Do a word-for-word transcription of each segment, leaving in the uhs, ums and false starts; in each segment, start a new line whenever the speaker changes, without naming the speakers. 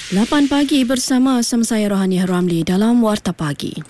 lapan pagi bersama sama saya Rohani Ramli dalam Warta Pagi.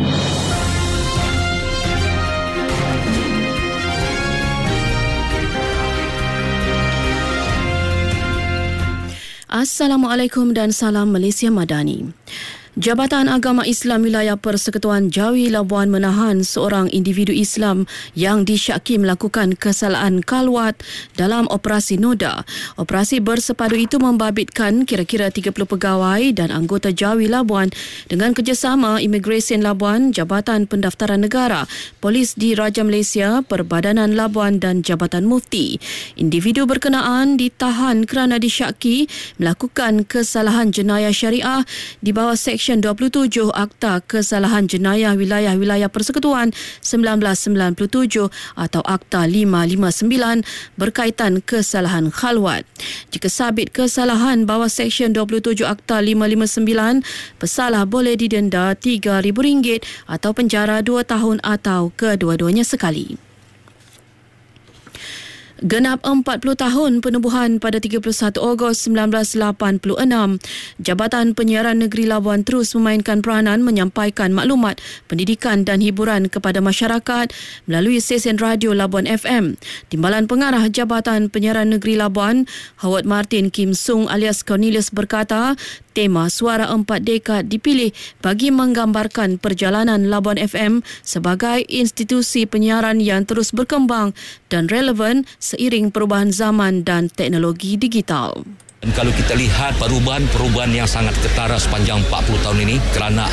Assalamualaikum dan salam Malaysia Madani. Jabatan Agama Islam Wilayah Persekutuan Jawi Labuan menahan seorang individu Islam yang disyaki melakukan kesalahan kalwat dalam operasi Noda. Operasi bersepadu itu membabitkan kira-kira tiga puluh pegawai dan anggota Jawi Labuan dengan kerjasama Imigresen Labuan, Jabatan Pendaftaran Negara, Polis Diraja Malaysia, Perbadanan Labuan dan Jabatan Mufti. Individu berkenaan ditahan kerana disyaki melakukan kesalahan jenayah syariah di bawah Seksyen dua puluh tujuh Akta Kesalahan Jenayah Wilayah-Wilayah Persekutuan seribu sembilan ratus sembilan puluh tujuh atau Akta lima lima sembilan berkaitan kesalahan khalwat. Jika sabit kesalahan bawah Seksyen dua puluh tujuh Akta lima lima sembilan, pesalah boleh didenda tiga ribu ringgit atau penjara dua tahun atau kedua-duanya sekali. Genap empat puluh tahun penubuhan pada tiga puluh satu Ogos seribu sembilan ratus lapan puluh enam, Jabatan Penyiaran Negeri Labuan terus memainkan peranan menyampaikan maklumat, pendidikan dan hiburan kepada masyarakat melalui stesen radio Labuan F M. Timbalan Pengarah Jabatan Penyiaran Negeri Labuan, Howard Martin Kim Sung alias Cornelius berkata, tema Suara Empat Dekad dipilih bagi menggambarkan perjalanan Labuan F M sebagai institusi penyiaran yang terus berkembang dan relevan seiring perubahan zaman dan teknologi digital.
Dan kalau kita lihat perubahan-perubahan yang sangat ketara sepanjang empat puluh tahun ini kerana